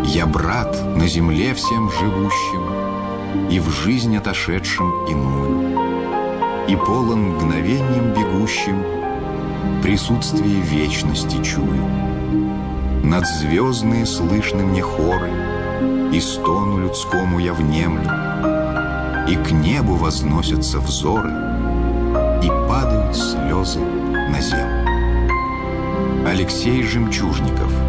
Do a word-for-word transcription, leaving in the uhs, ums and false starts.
Я брат на земле всем живущим и в жизнь отошедшим иную, и полон мгновением бегущим присутствие вечности чую. Над звездные слышны мне хоры, и стону людскому я внемлю, и к небу возносятся взоры, и падают слезы на землю. Алексей Жемчужников.